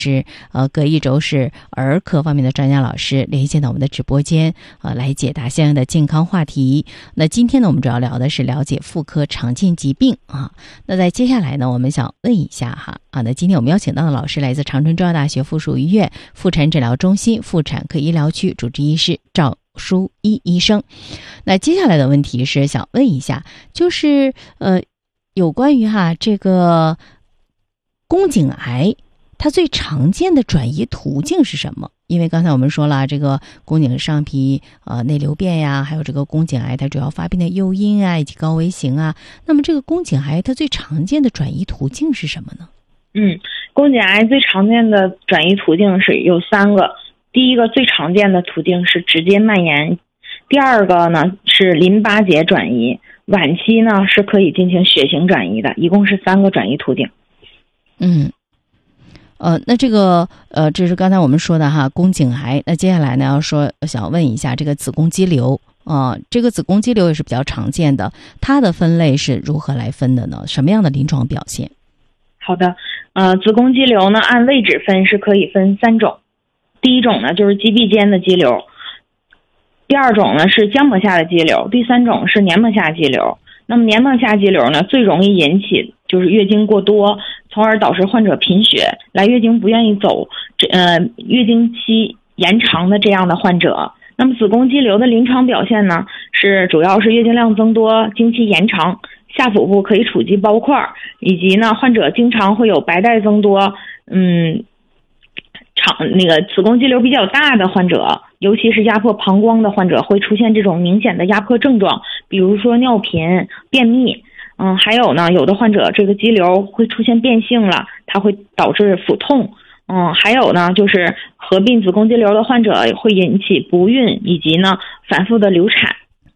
是隔一周是儿科方面的专家老师连线到我们的直播间来解答相应的健康话题。那今天呢，我们主要聊的是了解妇科常见疾病啊。那在接下来呢，我们想问一下那今天我们邀请到的老师来自长春中药大学附属医院妇产诊疗中心妇产科医疗区主治医师赵淑一医生。那接下来的问题是想问一下，就是有关于这个宫颈癌它最常见的转移途径是什么？因为刚才我们说了，这个宫颈上皮内瘤变呀，还有这个宫颈癌它主要发病的诱因以及高危型那么这个宫颈癌它最常见的转移途径是什么呢？ 宫颈癌最常见的转移途径是有3个。第一个最常见的途径是直接蔓延，第二个呢是淋巴结转移，晚期呢是可以进行血型转移的，一共是3个转移途径。 那这个这是刚才我们说的宫颈癌。那接下来呢想问一下这个子宫肌瘤这个子宫肌瘤也是比较常见的，它的分类是如何来分的呢？什么样的临床表现？ 好的，子宫肌瘤呢按位置分是可以分3种。第一种呢就是肌壁间的肌瘤，第二种呢是浆膜下的肌瘤，第三种是黏膜下肌瘤。那么黏膜下肌瘤呢最容易引起就是月经过多，从而导致患者贫血，来月经不愿意走，月经期延长的这样的患者。那么子宫肌瘤的临床表现呢是主要是月经量增多，经期延长，下腹部可以触及包块，以及呢患者经常会有白带增多，子宫肌瘤比较大的患者，尤其是压迫膀胱的患者，会出现这种明显的压迫症状，比如说尿频、便秘。还有呢，有的患者这个肌瘤会出现变性了，它会导致腹痛。还有呢，就是合并子宫肌瘤的患者会引起不孕，以及呢反复的流产。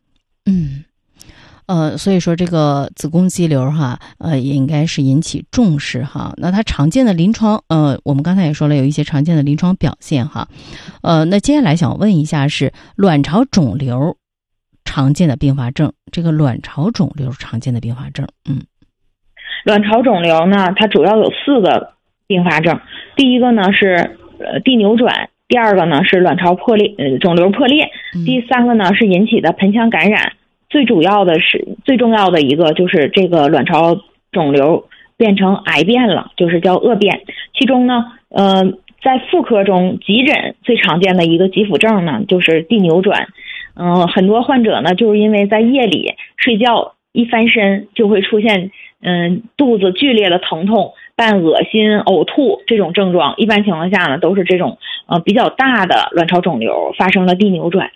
所以说这个子宫肌瘤也应该是引起重视那它常见的临床我们刚才也说了有一些常见的临床表现那接下来想问一下是卵巢肿瘤常见的并发症。这个卵巢肿瘤常见的并发症卵巢肿瘤呢它主要有4个并发症。第一个呢是蒂扭转，第二个呢是卵巢破裂肿瘤破裂，第三个呢是引起的盆腔感染。最重要的一个就是这个卵巢肿瘤变成癌变了，就是叫恶变。其中呢在妇科中急诊最常见的一个急腹症呢就是蒂扭转。很多患者呢就是因为在夜里睡觉一翻身就会出现肚子剧烈的疼痛伴恶心呕吐这种症状，一般情况下呢都是这种比较大的卵巢肿瘤发生了蒂扭转。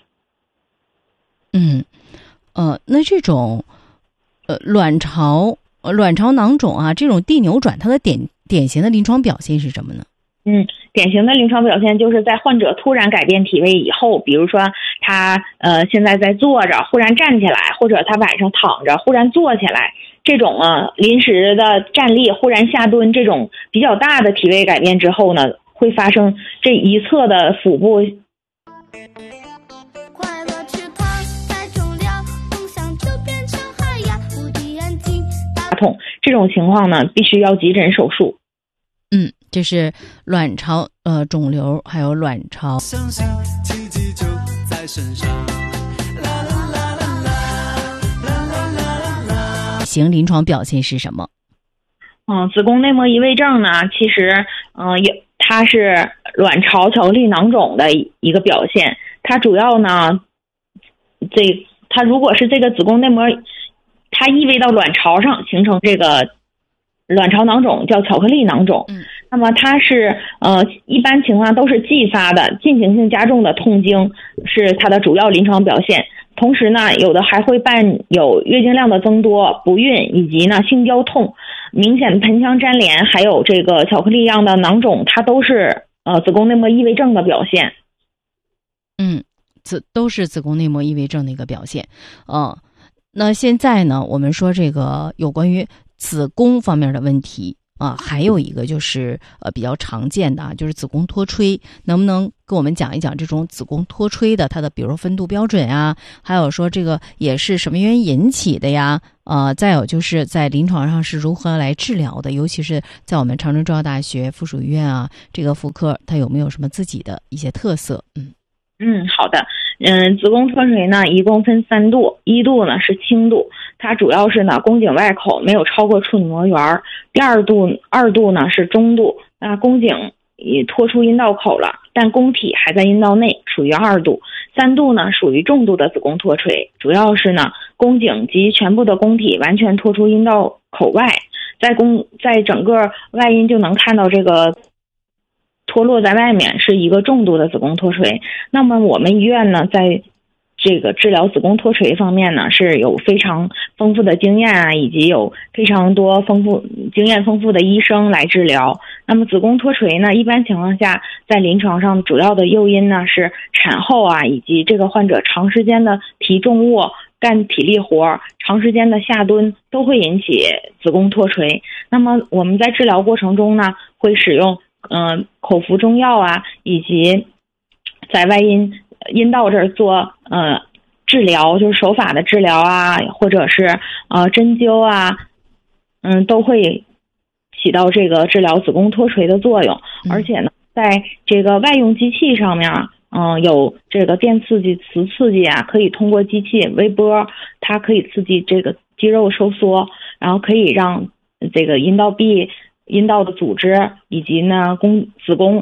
那这种卵巢囊肿这种蒂扭转它的典型的临床表现是什么呢？ 典型的临床表现就是在患者突然改变体位以后，比如说他现在在坐着忽然站起来，或者他晚上躺着忽然坐起来，这种临时的站立忽然下蹲，这种比较大的体位改变之后呢，会发生这一侧的腹部痛，这种情况呢必须要急诊手术。 这是卵巢肿瘤还有卵巢型临床表现是什么？ 子宫内膜异位症呢其实它是卵巢巧克力囊肿的一个表现。它主要呢它如果是这个子宫内膜它异位到卵巢上形成这个卵巢囊肿叫巧克力囊肿。那么它是一般情况都是继发的进行性加重的痛经是它的主要临床表现。同时呢有的还会伴有月经量的增多、不孕以及呢性交痛、明显的盆腔粘连，还有这个巧克力样的囊肿，它都是子宫内膜异位症的表现。 都是子宫内膜异位症的一个表现。那现在呢我们说这个有关于子宫方面的问题， 还有一个就是比较常见的就是子宫脱垂，能不能跟我们讲一讲这种子宫脱垂的它的比如说分度标准啊，还有说这个也是什么原因引起的呀？再有就是在临床上是如何来治疗的，尤其是在我们长春中药大学附属医院啊，这个妇科它有没有什么自己的一些特色？ 好的。子宫脱垂呢一共分3度，一度呢是轻度，它主要是呢宫颈外口没有超过处女膜缘，第二度呢是中度，宫颈也脱出阴道口了，但宫体还在阴道内，属于2度。3度呢属于重度的子宫脱垂，主要是呢宫颈及全部的宫体完全脱出阴道口外，在整个外阴就能看到这个脱落在外面，是一个重度的子宫脱垂。那么我们医院呢在这个治疗子宫脱垂方面呢是有非常丰富的经验啊，以及有非常多经验丰富的医生来治疗。那么子宫脱垂呢一般情况下在临床上主要的诱因呢是产后啊，以及这个患者长时间的提重物干体力活，长时间的下蹲都会引起子宫脱垂。那么我们在治疗过程中呢会使用口服中药啊，以及在外阴道这儿做治疗，就是手法的治疗啊，或者是针灸啊，都会起到这个治疗子宫脱垂的作用。而且呢在这个外用机器上面有这个电刺激、磁刺激啊，可以通过机器微波，它可以刺激这个肌肉收缩，然后可以让这个阴道壁、阴道的组织以及呢子宫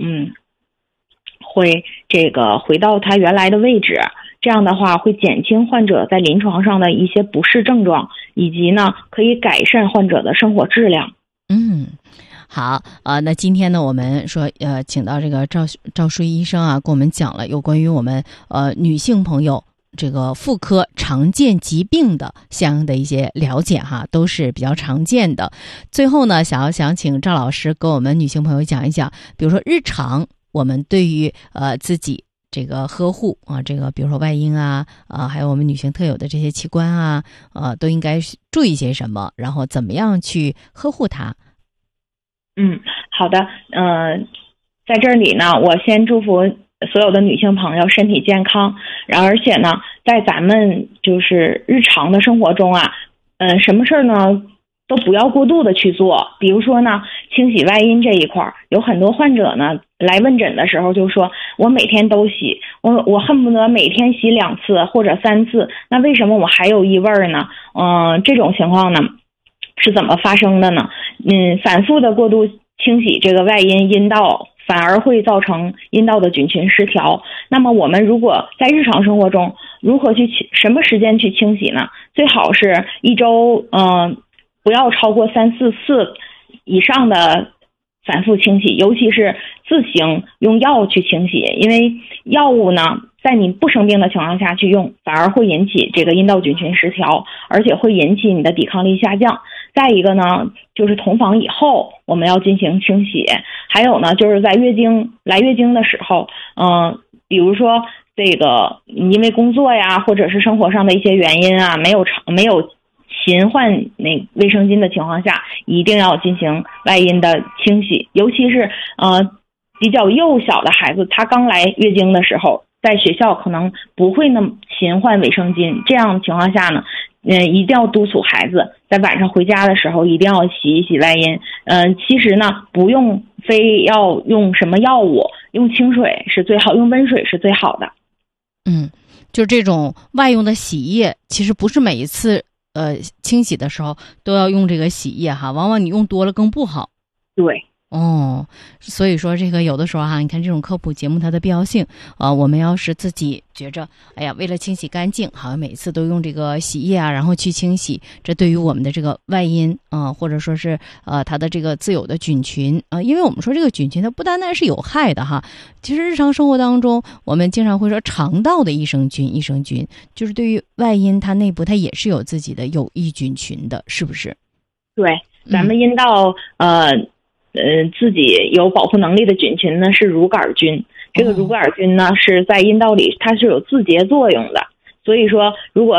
会这个回到它原来的位置，这样的话会减轻患者在临床上的一些不适症状，以及呢可以改善患者的生活质量。 好，那今天呢，我们说请到这个赵淑医生啊，跟我们讲了有关于我们女性朋友这个妇科常见疾病的相应的一些了解哈，都是比较常见的。最后呢，想请赵老师跟我们女性朋友讲一讲，比如说日常我们对于自己这个呵护啊，这个比如说外阴啊，还有我们女性特有的这些器官啊，都应该注意些什么，然后怎么样去呵护它。 好的。在这里呢，我先祝福所有的女性朋友身体健康。而且呢，在咱们就是日常的生活中啊，什么事儿呢都不要过度的去做。比如说呢，清洗外阴这一块，有很多患者呢来问诊的时候就说，我每天都洗，我恨不得每天洗2次或者3次，那为什么我还有异味呢？这种情况呢是怎么发生的呢？反复的过度清洗这个外阴道，反而会造成阴道的菌群失调。那么我们如果在日常生活中如何什么时间去清洗呢？最好是一周不要超过3、4次以上的反复清洗，尤其是自行用药去清洗，因为药物呢在你不生病的情况下去用，反而会引起这个阴道菌群失调，而且会引起你的抵抗力下降。再一个呢，就是同房以后我们要进行清洗。还有呢，就是在来月经的时候，比如说这个因为工作呀，或者是生活上的一些原因啊，没有勤换那卫生巾的情况下，一定要进行外阴的清洗。尤其是比较幼小的孩子，他刚来月经的时候，在学校可能不会那么勤换卫生巾，这样的情况下呢，一定要督促孩子在晚上回家的时候一定要洗一洗外阴。其实呢，不用非要用什么药物，用清水是最好，用温水是最好的。 就这种外用的洗液，其实不是每一次清洗的时候都要用这个洗液哈，往往你用多了更不好。 对。 所以说这个有的时候哈，你看这种科普节目它的必要性我们要是自己觉着哎呀，为了清洗干净，好像每次都用这个洗液啊，然后去清洗，这对于我们的这个外阴或者说是它的这个自有的菌群因为我们说这个菌群它不单单是有害的哈，其实日常生活当中我们经常会说肠道的益生菌就是对于外阴它内部它也是有自己的有益菌群的，是不是？ 对，咱们阴道自己有保护能力的菌群呢是乳杆菌。这个乳杆菌呢是在阴道里它是有自洁作用的，所以说如果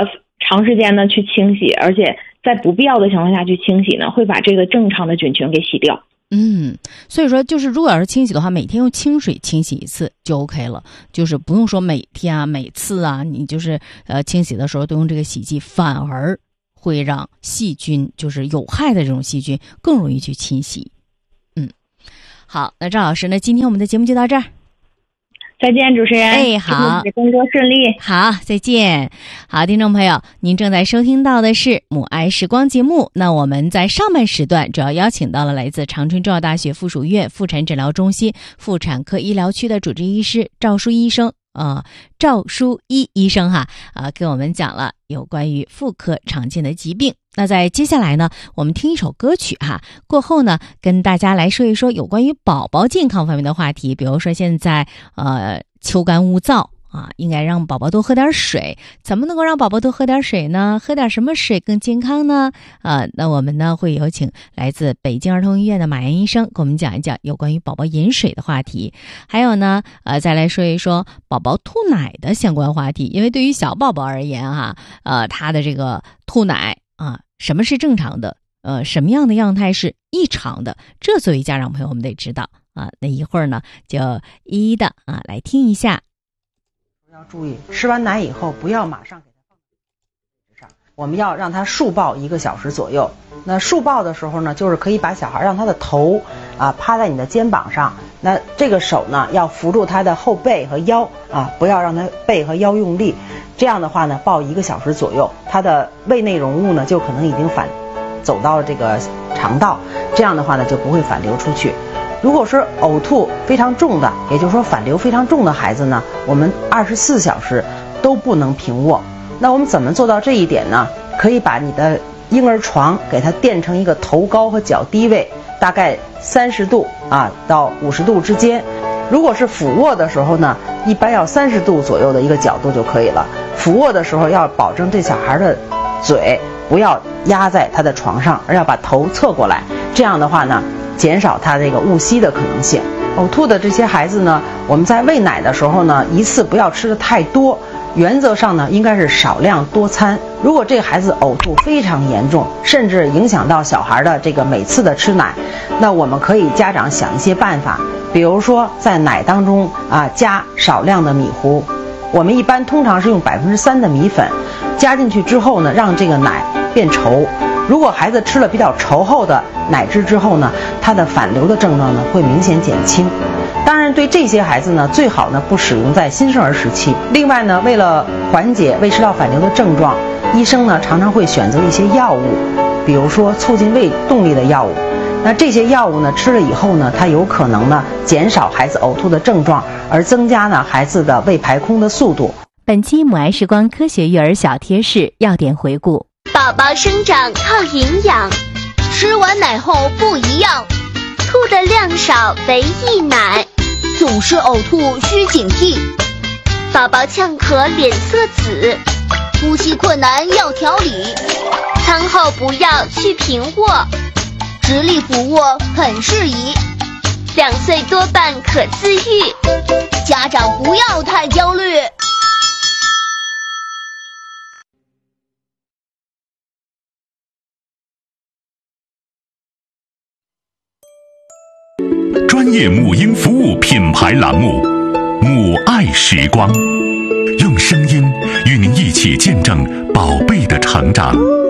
长时间的去清洗，而且在不必要的情况下去清洗呢，会把这个正常的菌群给洗掉。 所以说就是如果要是清洗的话，每天用清水清洗一次就 OK 了，就是不用说每天啊每次啊，你就是清洗的时候都用这个洗剂，反而会让细菌，就是有害的这种细菌更容易去侵袭。好，那赵老师呢，今天我们的节目就到这儿。 再见，主持人。 好， 工作顺利。 好，再见。好，听众朋友，您正在收听到的是母爱时光节目。那我们在上半时段主要邀请到了来自长春中药大学附属医院妇产诊疗中心妇产科医疗区的主治医师赵书医生。赵书一医生给我们讲了有关于妇科常见的疾病。那在接下来呢，我们听一首歌曲过后呢，跟大家来说一说有关于宝宝健康方面的话题。比如说现在秋干物燥应该让宝宝多喝点水。怎么能够让宝宝多喝点水呢？喝点什么水更健康呢？那我们呢会有请来自北京儿童医院的马岩医生给我们讲一讲有关于宝宝饮水的话题。还有呢再来说一说宝宝吐奶的相关话题。因为对于小宝宝而言他的这个吐奶什么是正常的，什么样的样态是异常的，这作为家长朋友我们得知道那一会儿呢就一一的来听一下。 要注意，吃完奶以后不要马上给它放在位置上，我们要让它竖抱1个小时左右。那竖抱的时候呢，就是可以把小孩让他的头趴在你的肩膀上，那这个手呢要扶住他的后背和腰不要让他背和腰用力。这样的话呢，抱1个小时左右，他的胃内容物呢就可能已经走到了这个肠道，这样的话呢就不会反流出去。如果是呕吐非常重的，也就是说反流非常重的孩子呢，我们24小时都不能平卧。那我们怎么做到这一点呢？可以把你的婴儿床给它垫成一个头高和脚低位，大概30度到50度之间。如果是俯卧的时候呢，一般要30度左右的一个角度就可以了。俯卧的时候要保证这小孩的嘴不要压在他的床上，而要把头侧过来，这样的话呢减少他这个误吸的可能性。呕吐的这些孩子呢，我们在喂奶的时候呢，一次不要吃的太多，原则上呢应该是少量多餐。如果这个孩子呕吐非常严重，甚至影响到小孩的这个每次的吃奶，那我们可以家长想一些办法，比如说在奶当中加少量的米糊。我们一般通常是用3%的米粉加进去之后呢，让这个奶变稠。如果孩子吃了比较稠厚的奶汁之后呢，他的反流的症状呢会明显减轻。当然对这些孩子呢，最好呢不使用在新生儿时期。另外呢，为了缓解胃食道反流的症状，医生呢常常会选择一些药物，比如说促进胃动力的药物。那这些药物呢吃了以后呢，它有可能呢减少孩子呕吐的症状，而增加呢孩子的胃排空的速度。 本期母爱时光科学育儿小贴士要点回顾。 宝宝生长靠营养，吃完奶后不一样，吐的量少为溢奶， 总是呕吐需警惕， 宝宝呛咳脸色紫， 呼吸困难要调理， 餐后不要去平卧， 直立俯卧很适宜 ，2岁多半可自愈， 家长不要太焦虑。 专业母婴服务品牌栏目《母爱时光》，用声音与您一起见证宝贝的成长。